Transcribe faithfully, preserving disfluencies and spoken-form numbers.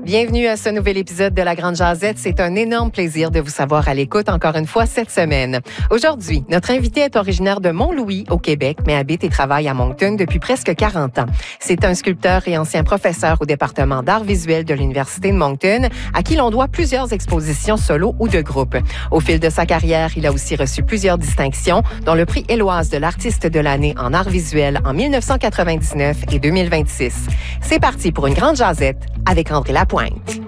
Bienvenue à ce nouvel épisode de La Grande Jazette. C'est un énorme plaisir de vous savoir à l'écoute encore une fois cette semaine. Aujourd'hui, notre invité est originaire de Mont-Louis, au Québec, mais habite et travaille à Moncton depuis presque quarante ans. C'est un sculpteur et ancien professeur au département d'art visuel de l'Université de Moncton, à qui l'on doit plusieurs expositions solo ou de groupe. Au fil de sa carrière, il a aussi reçu plusieurs distinctions, dont le prix Éloise de l'artiste de l'année en art visuel en dix-neuf cent quatre-vingt-dix-neuf et deux mille vingt-six. C'est parti pour une grande jazette avec André Lapointe.